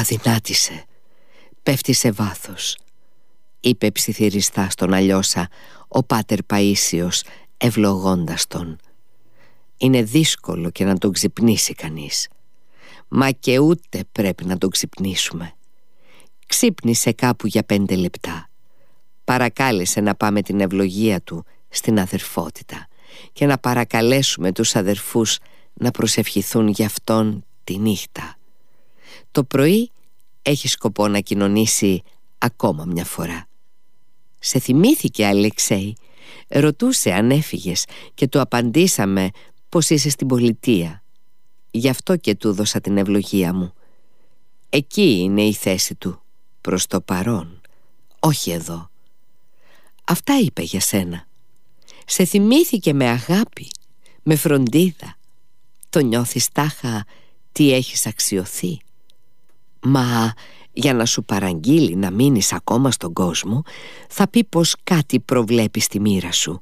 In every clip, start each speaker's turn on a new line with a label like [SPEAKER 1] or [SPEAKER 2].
[SPEAKER 1] αδυνάτησε, πέφτει σε βάθος, είπε ψιθυριστά στον Αλλιώσα ο πάτερ Παΐσιος, ευλογώντας τον. Είναι δύσκολο και να τον ξυπνήσει κανείς, μα και ούτε πρέπει να τον ξυπνήσουμε. Ξύπνησε κάπου για 5 λεπτά. Παρακάλεσε να πάμε την ευλογία του στην αδερφότητα και να παρακαλέσουμε τους αδερφούς να προσευχηθούν για αυτόν τη νύχτα. Το πρωί έχει σκοπό να κοινωνήσει ακόμα μια φορά. Σε θυμήθηκε, Αλεξέη? Ρωτούσε αν έφυγες και του απαντήσαμε πως είσαι στην πολιτεία. Γι' αυτό και του δώσα την ευλογία μου. Εκεί είναι η θέση του, προς το παρόν, όχι εδώ. Αυτά είπε για σένα. Σε θυμήθηκε με αγάπη, με φροντίδα. Το νιώθεις τάχα τι έχεις αξιωθεί? Μα για να σου παραγγείλει να μείνεις ακόμα στον κόσμο, θα πει πως κάτι προβλέπει στη μοίρα σου.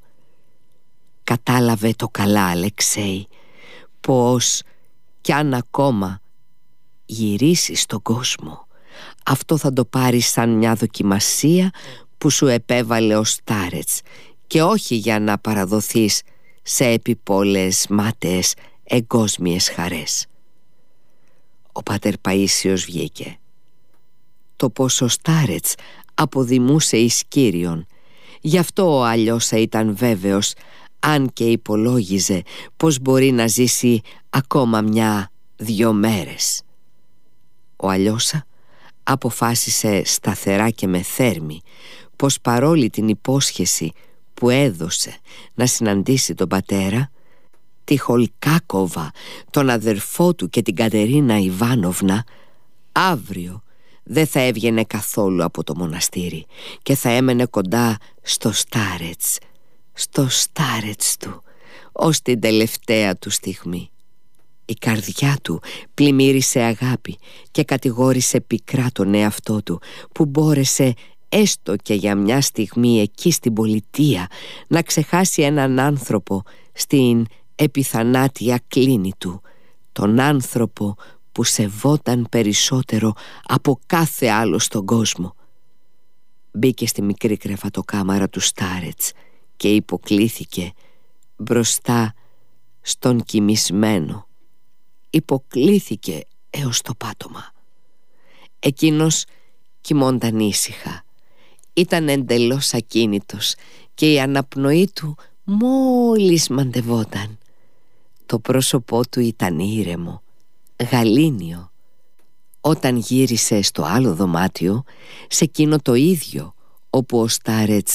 [SPEAKER 1] Κατάλαβε το καλά, Αλεξέη, πως κι αν ακόμα γυρίσεις στον κόσμο, αυτό θα το πάρεις σαν μια δοκιμασία που σου επέβαλε ο Στάρετς και όχι για να παραδοθείς σε επιπόλες μάταιες εγκόσμιες χαρές. Ο πάτερ Παΐσιος βγήκε. Το πως ο Στάρετς αποδημούσε εις Κύριον, γι' αυτό ο Αλλιώσα ήταν βέβαιος, αν και υπολόγιζε πως μπορεί να ζήσει ακόμα 1-2 μέρες. Ο Αλλιώσα αποφάσισε σταθερά και με θέρμη πως παρόλη την υπόσχεση που έδωσε να συναντήσει τον πατέρα, τη Χολκάκοβα, τον αδερφό του και την Κατερίνα Ιβάνοβνα, αύριο δεν θα έβγαινε καθόλου από το μοναστήρι και θα έμενε κοντά στο Στάρετς του ως την τελευταία του στιγμή. Η καρδιά του πλημμύρισε αγάπη και κατηγόρησε πικρά τον εαυτό του που μπόρεσε έστω και για μια στιγμή εκεί στην πολιτεία να ξεχάσει έναν άνθρωπο στην επιθανάτια κλίνη του, τον άνθρωπο που σεβόταν περισσότερο από κάθε άλλο στον κόσμο. Μπήκε στη μικρή κρεβατοκάμαρα του Στάρετς και υποκλίθηκε μπροστά στον κοιμισμένο. Υποκλίθηκε έως το πάτωμα. Εκείνος κοιμόνταν ήσυχα. Ήταν εντελώς ακίνητος και η αναπνοή του μόλις μαντευόταν. Το πρόσωπό του ήταν ήρεμο, γαλήνιο. Όταν γύρισε στο άλλο δωμάτιο, σε εκείνο το ίδιο όπου ο Στάρετς